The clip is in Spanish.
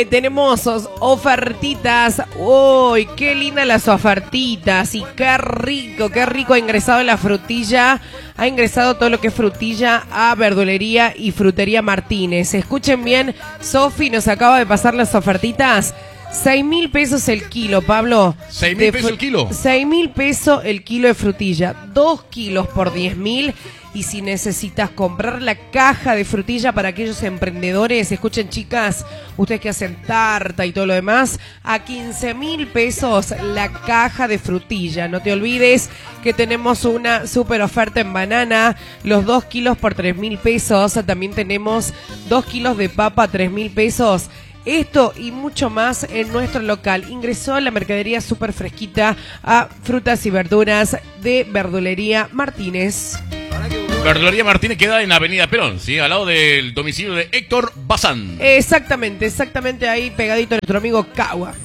Tenemos ofertitas. Uy, qué lindas las ofertitas. Y qué rico ha ingresado la frutilla. Ha ingresado todo lo que es frutilla a Verdulería y Frutería Martínez. Escuchen bien, Sofi nos acaba de pasar las ofertitas. 6.000 pesos el kilo, Pablo. 6.000 pesos el kilo. 6.000 pesos el kilo de frutilla. 2 kilos por 10.000. Y si necesitas comprar la caja de frutilla para aquellos emprendedores, escuchen chicas, ustedes que hacen tarta y todo lo demás, a 15.000 pesos la caja de frutilla. No te olvides que tenemos una super oferta en banana, los 2 kilos por 3.000 pesos. También tenemos 2 kilos de papa, 3.000 pesos. Esto y mucho más en nuestro local. Ingresó la mercadería súper fresquita a frutas y verduras de Verdulería Martínez. Verdulería Martínez queda en Avenida Perón, ¿sí? Al lado del domicilio de Héctor Bazán. Exactamente ahí pegadito a nuestro amigo Cagua.